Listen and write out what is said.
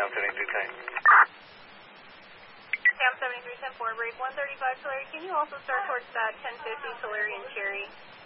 Cam 7310. Cam 7310 break 135 Tulare. Can you also start towards that 1050 Tulare and Cherry?